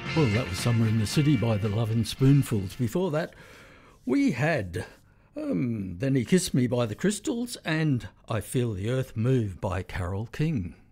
Well, that was Summer in the City by the Lovin' Spoonfuls. Before that, we had Then He Kissed Me by the Crystals and I Feel the Earth Move by Carole King.